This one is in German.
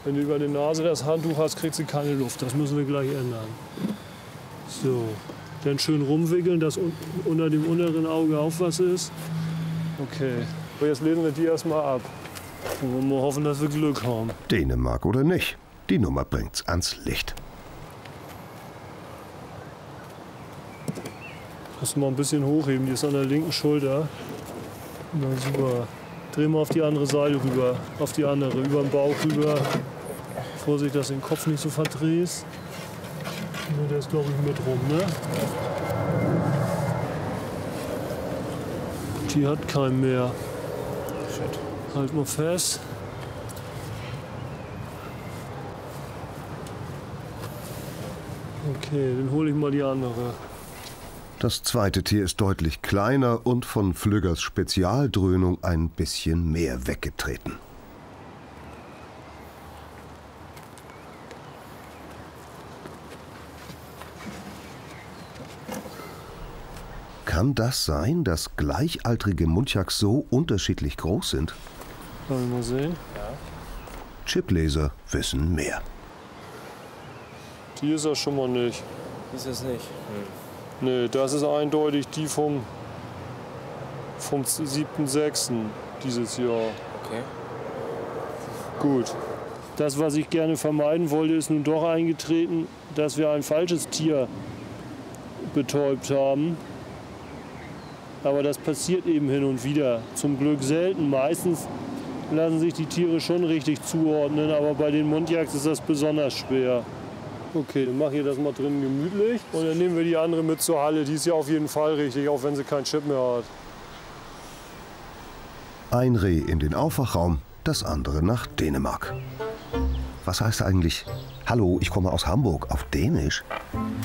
Wenn du über die Nase das Handtuch hast, kriegst du keine Luft. Das müssen wir gleich ändern. So, dann schön rumwickeln, dass unter dem unteren Auge auch was ist. Okay, aber jetzt lesen wir die erstmal ab. Und wir mal hoffen, dass wir Glück haben. Dänemark oder nicht, die Nummer bringt's ans Licht. Musst du mal ein bisschen hochheben, die ist an der linken Schulter. Na super. Dreh mal auf die andere Seite rüber, auf die andere, über den Bauch rüber. Vorsicht, dass du den Kopf nicht so verdrehst. Ja, der ist, glaube ich, mit rum, ne? Die hat keinen mehr. Shit. Halt mal fest. Okay, dann hole ich mal die andere. Das zweite Tier ist deutlich kleiner und von Flüggers Spezialdröhnung ein bisschen mehr weggetreten. Kann das sein, dass gleichaltrige Muntjacs so unterschiedlich groß sind? Wollen wir mal sehen? Ja. Chipleser wissen mehr. Die ist er schon mal nicht. Ist es nicht? Nee, das ist eindeutig die vom 7.6. dieses Jahr. Okay. Gut. Das, was ich gerne vermeiden wollte, ist nun doch eingetreten, dass wir ein falsches Tier betäubt haben. Aber das passiert eben hin und wieder. Zum Glück selten. Meistens lassen sich die Tiere schon richtig zuordnen, aber bei den Muntjacs ist das besonders schwer. Okay, dann mach ich das mal drinnen gemütlich und dann nehmen wir die andere mit zur Halle. Die ist ja auf jeden Fall richtig, auch wenn sie keinen Chip mehr hat. Ein Reh in den Aufwachraum, das andere nach Dänemark. Was heißt eigentlich, hallo, ich komme aus Hamburg, auf Dänisch?